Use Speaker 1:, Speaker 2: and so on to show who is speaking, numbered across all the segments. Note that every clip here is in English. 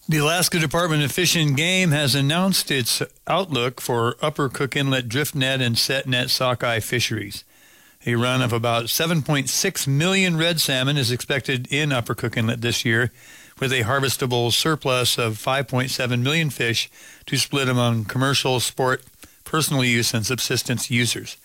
Speaker 1: The Alaska Department of Fish and Game has announced its outlook for Upper Cook Inlet drift net and set net sockeye fisheries. A run of about 7.6 million red salmon is expected in Upper Cook Inlet this year, with a harvestable surplus of 5.7 million fish to split among commercial, sport, personal use, and subsistence users.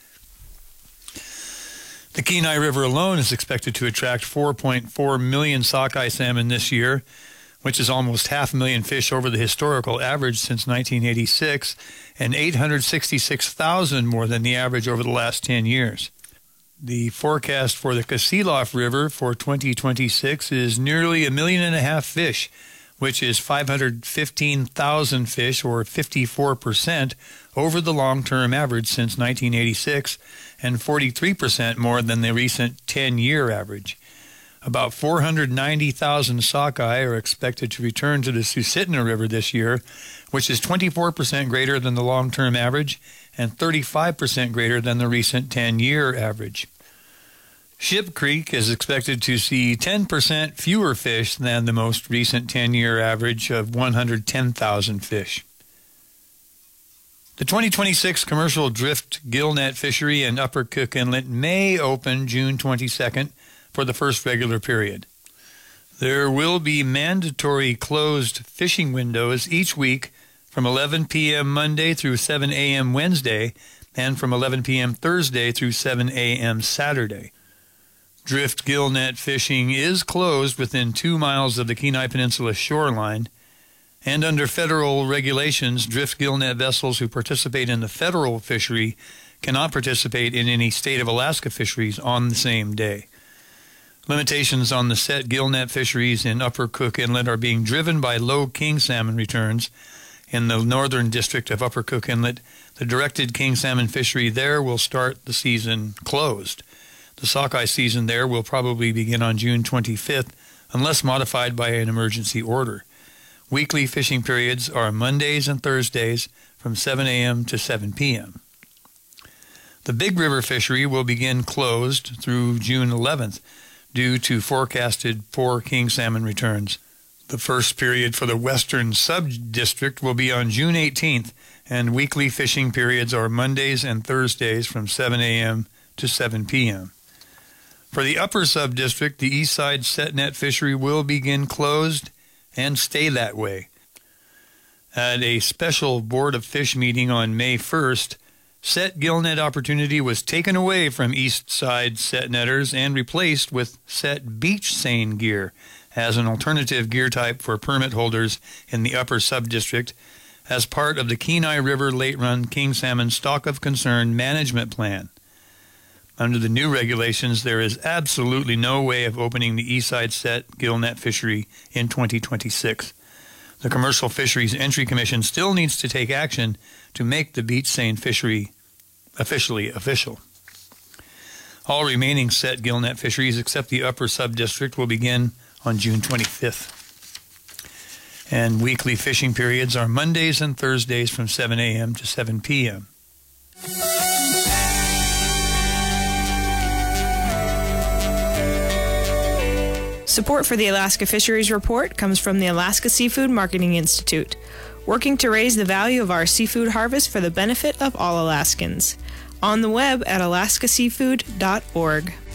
Speaker 1: The Kenai River alone is expected to attract 4.4 million sockeye salmon this year, which is almost 500,000 fish over the historical average since 1986, and 866,000 more than the average over the last 10 years. The forecast for the Kasilof River for 2026 is nearly 1.5 million fish, which is 515,000 fish, or 54%, over the long-term average since 1986, and 43% more than the recent 10-year average. About 490,000 sockeye are expected to return to the Susitna River this year, which is 24% greater than the long-term average and 35% greater than the recent 10-year average. Ship Creek is expected to see 10% fewer fish than the most recent 10-year average of 110,000 fish. The 2026 commercial drift gillnet fishery in Upper Cook Inlet may open June 22nd for the first regular period. There will be mandatory closed fishing windows each week from 11 p.m. Monday through 7 a.m. Wednesday and from 11 p.m. Thursday through 7 a.m. Saturday. Drift gillnet fishing is closed within 2 miles of the Kenai Peninsula shoreline, and under federal regulations, drift gillnet vessels who participate in the federal fishery cannot participate in any state of Alaska fisheries on the same day. Limitations on the set gillnet fisheries in Upper Cook Inlet are being driven by low king salmon returns. In the northern district of Upper Cook Inlet, the directed king salmon fishery there will start the season closed. The sockeye season there will probably begin on June 25th, unless modified by an emergency order. Weekly fishing periods are Mondays and Thursdays from 7 a.m. to 7 p.m. The Big River fishery will begin closed through June 11th due to forecasted poor king salmon returns. The first period for the Western Sub-District will be on June 18th, and weekly fishing periods are Mondays and Thursdays from 7 a.m. to 7 p.m. For the Upper Sub-District, the East Side set net fishery will begin closed and stay that way. At a special Board of Fish meeting on May 1st, set gillnet opportunity was taken away from East Side set netters and replaced with set beach seine gear as an alternative gear type for permit holders in the Upper Sub-District as part of the Kenai River Late Run King Salmon Stock of Concern Management Plan. Under the new regulations, there is absolutely no way of opening the East Side set gillnet fishery in 2026. The Commercial Fisheries Entry Commission still needs to take action to make the beach seine fishery officially official. All remaining set gillnet fisheries except the Upper Sub-District will begin on June 25th. And weekly fishing periods are Mondays and Thursdays from 7 a.m. to 7 p.m.
Speaker 2: Support for the Alaska Fisheries Report comes from the Alaska Seafood Marketing Institute, working to raise the value of our seafood harvest for the benefit of all Alaskans. On the web at alaskaseafood.org.